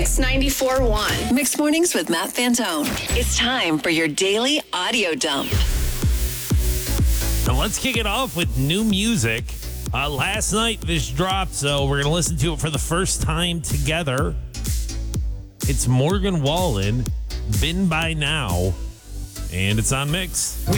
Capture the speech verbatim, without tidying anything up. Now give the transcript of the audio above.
Mix ninety-four point one. Mixed Mornings with Matt Fantone. It's time for your daily audio dump. Now let's kick it off with new music. Uh, last night this dropped, so we're going to listen to it for the first time together. It's Morgan Wallen, Been By Now, and it's on Mix.